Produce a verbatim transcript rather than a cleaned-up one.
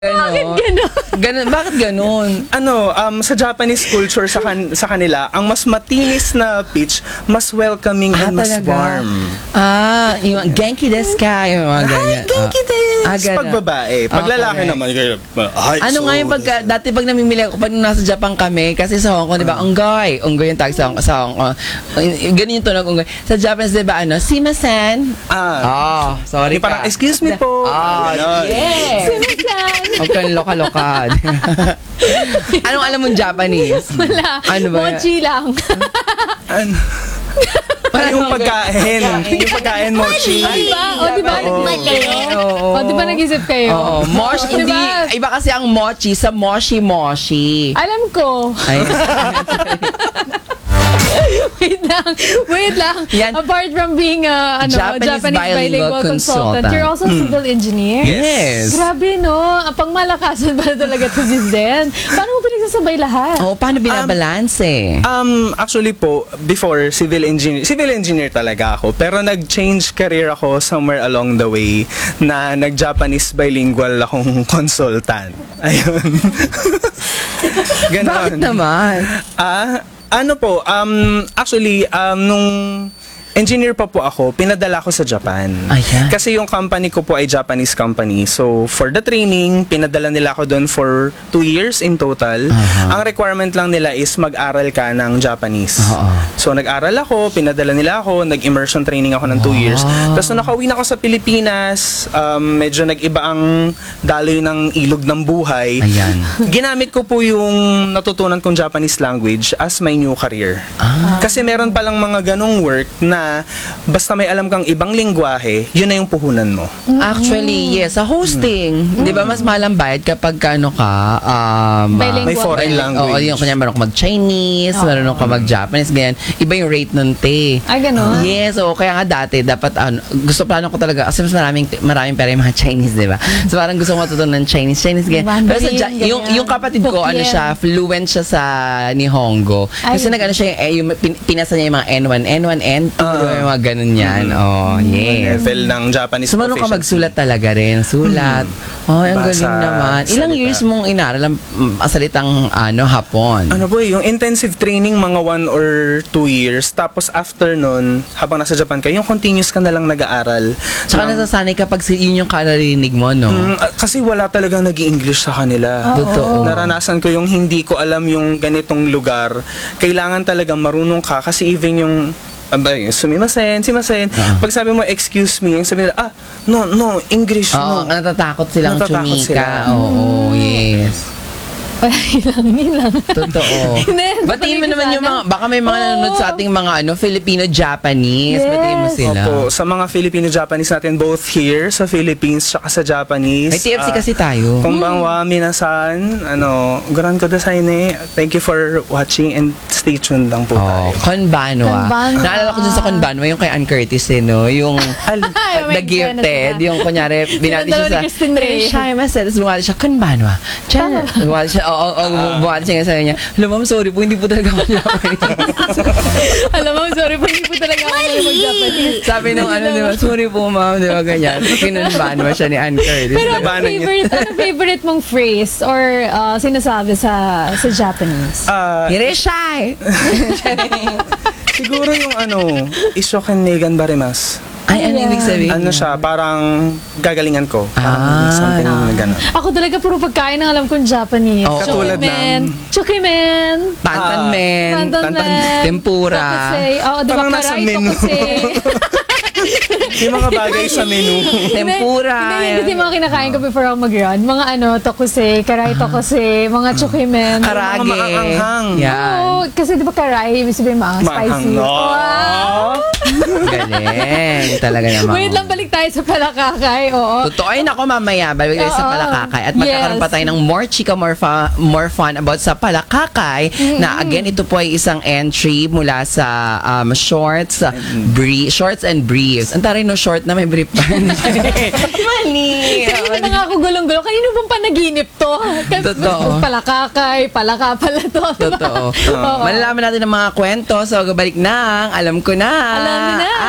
Bakit gano'n? Ganun, bakit ganun? Ano, um, sa Japanese culture sa, kan- sa kanila, ang mas matinis na pitch, mas welcoming and mas warm. Ah, yung Genki desu ka, yung mga ganyan. Ay, Genki desu! Ah, ganun. Pag babae. Pag Ah, lalaki correct. naman, kayo, ay, Ano so, nga yung pagka, dati pag namimili ako, pag nasa Japan kami, kasi sa Hong Kong, di ba, unggoy, unggoy yung tag sa Hong, sa Hong Kong. Ganun yung tunog, unggoy. Sa Japanese, di ba, ano, simasen? Ah, Oh, sorry Hindi, parang, ka. excuse me po. Ah, Ganon. yes. Sinasan. Huwag kang loka-loka. Anong alam mong Japanese? Wala. Ano ba? Mochi lang. Ano? yung pagkain. Yung pagkain, mochi. Diba? O, diba? Oo. Nag-isip kayo? Oo. O, diba nag-isip kayo? Oo, mochi, Diba? hindi, iba kasi ang mochi sa moshi-moshi. Alam ko. Ay, Wait lang. Wait lang. Yan. Apart from being a ano, Japanese Japanese, bilingual bilingual consultant, consultant. you're also a civil engineer? yes. Grabe, no? Ang pangmalakasan ba talaga to si Zen? Paano mo pinagsasabay lahat? Oh, paano binabalance? Um, actually po, before, civil engineer, civil engineer talaga ako. Pero nag-change career ako somewhere along the way na nag-Japanese bilingual akong consultant. Ayun. Ganon. Bakit naman? Ah, ano po, um, actually, um, nung engineer pa po ako, pinadala ko sa Japan. Ayan. Kasi yung company ko po ay Japanese company. So, for the training, pinadala nila ako doon for two years in total. Aha. Ang requirement lang nila is mag-aral ka ng Japanese. Oo. So, nag-aral ako, pinadala nila ako, nag-immersion training ako ng two years. Tapos, nung nakauwi na ako sa Pilipinas, um, medyo nag-iba ang daloy ng ilog ng buhay. Ayan. Ginamit ko po yung natutunan kong Japanese language as my new career. Ah. Kasi meron palang mga ganong work na basta may alam kang ibang lingwahe, yun na yung puhunan mo. Actually, yes. Sa hosting, di ba mas mahal ang bayad kapag ka, ano ka, um, Bilingual. May foreign Oo, language. yung kanya meron ka mag-Chinese, meron ka mag-Japanese, ganyan. Iba yung rate nun, te. Ah, gano'n? Yes, so kaya nga dati, dapat, ano, gusto plano ko talaga, kasi mas maraming, maraming pera yung mga Chinese, di ba? So parang gusto ko matutunan ng Chinese, Chinese, ganyan. Pero sa, Mandarin, Ja- yung, ganyan. yung kapatid ko, ano Hokkien. siya, fluent siya sa Nihongo. Kasi Ay. nag-ano siya, eh, yung, pin, pinasa niya yung mga N one, N one, N two, Ah. yung mga ganun yan. Oh, yes. Level ng Japanese So, marunong ka proficiency. magsulat talaga rin. Sulat. Oh, ang Basa, galing naman. Ilang salita. years mong inaral ang mm, salitang ano, Hapon? Ano po, yung intensive training mga one or two years. Tapos after nun, habang nasa Japan ka, yung continuous ka na lang nag-aaral. Tsaka Ng- nasasanay kapag si- yun yung kararinig mo, no? Mm, ah, kasi wala talagang nag-i-English sa kanila. Totoo. Naranasan ko yung hindi ko alam yung ganitong lugar. Kailangan talagang marunong ka kasi even yung abay, sumimasen, simasen. Ah. Pag sabi mo, excuse me, yung sabi nila, ah, no, no, English, Oo, no. natatakot silang Natatakot chumika. sila. Oo, yes. Yun lang, yun lang. Totoo. Hindi, Batiin mo naman yung mga, sana. baka may mga Oo. nanonood sa ating mga ano, Filipino-Japanese. Yes. Batiin mo sila. Opo, sa mga Filipino-Japanese natin, both here, sa Philippines, tsaka sa Japanese. May T F C ah, kasi tayo. Konbanwa, minasan, ano, goran ko desu ne. Thank you for watching and stay tuned lang po Oh, tayo. Konbanwa. Konbanwa. Naalala ko dun sa Konbanwa, yung kay Ann Curtis, eh, no? Yung Ay, oh my The Gifted, goodness, yung kunyari, binati siya Sinundan sa... ni Christine Reyes. Siya, mas, tapos bumati siya, Konbanwa. Diyan. Bumati siya, oo, oo, bumati siya nga sa kanya. Alam mo, sorry po, hindi po talaga ako Japanese. Alam mo, sorry po, hindi po talaga ako marunong mag-Japanese. Sabi nung ano, di ba, sorry po, ma'am, di ba, ganyan. Kinonbanwa siya ni Ann Curtis. Pero ano Labanan niya. favorite, ano favorite mong phrase or uh, sinasabi sa sa Japanese? Ah, Hireshai! siguro yung ano, Ishoken Negan Barimas. Ay, ano ibig sabihin? Ano siya, parang gagalingan ko. Parang Ah. something na gano'n. Ako talaga puro pagkain ang alam kong Japanese. Oo. Katulad Chukimen. ng- Chukimen. Tantan Ah. men. Tantan tantan- men. Tempura. Tokosei. Oo, di ba? Parang nasa Karay, menu. tokosei. Yung mga bagay sa menu. Tempura. Hindi, hindi, hindi mga kinakain ko before ako mag-run. Mga ano, tokosei, karay tokosei, mga chukimen. Karage. Mga maanghang. Yan. Oo, kasi di ba karay, ibig sabihin mga Maanghang, spicy. no? Wow! Galing. Talaga naman. Wait lang, balik tayo sa palakakay. Oo. Totoo. Ay, nako, mamaya. Balik tayo sa Oo. Palakakay. At magkakaroon Yes. pa tayo ng more chika, more, fa- more fun about sa Palakakay. Na, again, ito po ay isang entry mula sa um, shorts, brie- shorts and briefs. Ang taray no short na may brief pa. Mali. Kanina na nga ako gulong-gulong. Kanino bang panaginip to? Kasi Totoo. Palakakay, palaka pala to. Totoo. Oo. Malalaman natin ang mga kwento. So, balik na. Alam ko na. Alam mo na.